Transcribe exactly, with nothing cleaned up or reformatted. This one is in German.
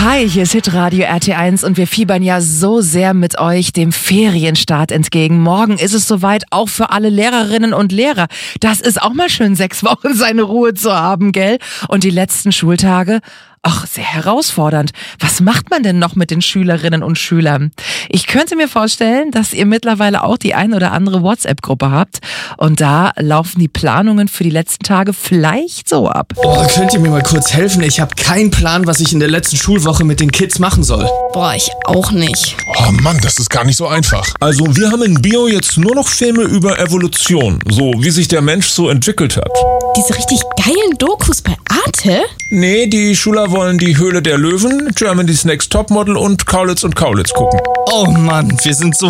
Hi, hier ist Hitradio R T eins und wir fiebern ja so sehr mit euch dem Ferienstart entgegen. Morgen ist es soweit, auch für alle Lehrerinnen und Lehrer. Das ist auch mal schön, sechs Wochen seine Ruhe zu haben, gell? Und die letzten Schultage? Ach, sehr herausfordernd. Was macht man denn noch mit den Schülerinnen und Schülern? Ich könnte mir vorstellen, dass ihr mittlerweile auch die ein oder andere WhatsApp-Gruppe habt. Und da laufen die Planungen für die letzten Tage vielleicht so ab. Oh, könnt ihr mir mal kurz helfen? Ich habe keinen Plan, was ich in der letzten Schulwoche mit den Kids machen soll. Boah, ich auch nicht. Oh Mann, das ist gar nicht so einfach. Also wir haben in Bio jetzt nur noch Filme über Evolution. So, wie sich der Mensch so entwickelt hat. Diese richtig geilen Dokus bei Arte? Nee, die Schüler wollen die Höhle der Löwen, Germany's Next Topmodel und Kaulitz und Kaulitz gucken. Oh Mann, wir sind so